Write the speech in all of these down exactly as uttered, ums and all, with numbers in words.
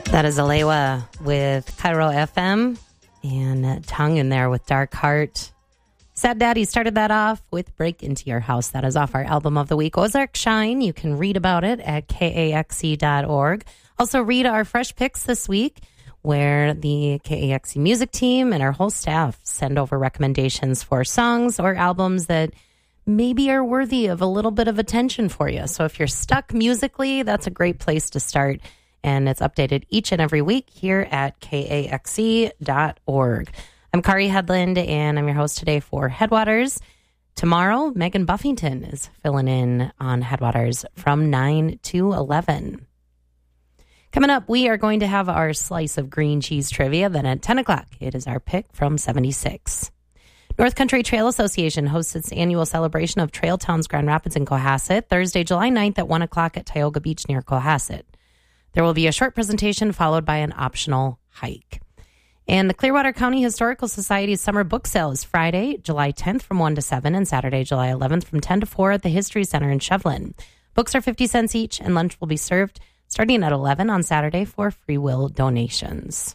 That is Alewa with Cairo F M and Tongue in there with Dark Heart. Sad Daddy started that off with Break Into Your House. That is off our album of the week, Ozark Shine. You can read about it at K A X E dot org. Also read our fresh picks this week, where the K A X E music team and our whole staff send over recommendations for songs or albums that maybe are worthy of a little bit of attention for you. So if you're stuck musically, that's a great place to start. And it's updated each and every week here at K A X E dot org. I'm Kari Headland, and I'm your host today for Headwaters. Tomorrow, Megan Buffington is filling in on Headwaters from nine to eleven. Coming up, we are going to have our slice of green cheese trivia. Then at ten o'clock, it is our pick from seventy-six. North Country Trail Association hosts its annual celebration of Trail Towns Grand Rapids in Cohasset, Thursday, July ninth at one o'clock at Tioga Beach near Cohasset. There will be a short presentation followed by an optional hike. And the Clearwater County Historical Society's summer book sale is Friday, July tenth from one to seven and Saturday, July eleventh from ten to four at the History Center in Shevlin. Books are fifty cents each and lunch will be served starting at eleven on Saturday for free will donations.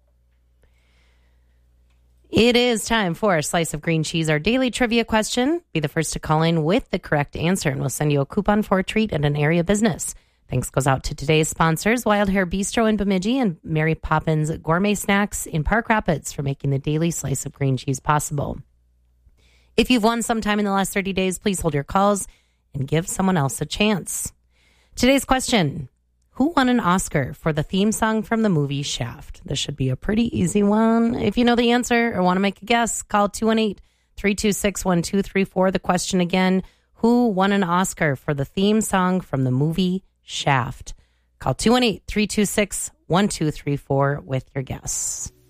It is time for a slice of green cheese, our daily trivia question. Be the first to call in with the correct answer and we'll send you a coupon for a treat at an area business. Thanks goes out to today's sponsors, Wild Hair Bistro in Bemidji and Mary Poppins Gourmet Snacks in Park Rapids for making the daily slice of green cheese possible. If you've won sometime in the last thirty days, please hold your calls and give someone else a chance. Today's question, who won an Oscar for the theme song from the movie Shaft? This should be a pretty easy one. If you know the answer or want to make a guess, call two one eight, three two six, one two three four. The question again, who won an Oscar for the theme song from the movie Shaft? Call two one eight, three two six, one two three four with your guess.